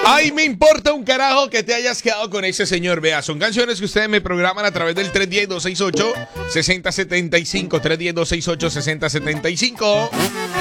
Ay, me importa un carajo que te hayas quedado con ese señor. Vea, son canciones que ustedes me programan a través del 310-268-6075. 310-268-6075.